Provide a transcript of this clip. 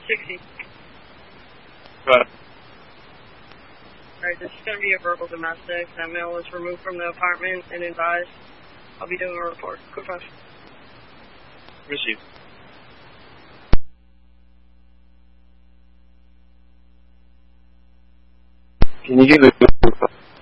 60. Go ahead. Alright, this is going to be a verbal domestic. That male was removed from the apartment and advised. I'll be doing a report. Code 5. Received. Can you give the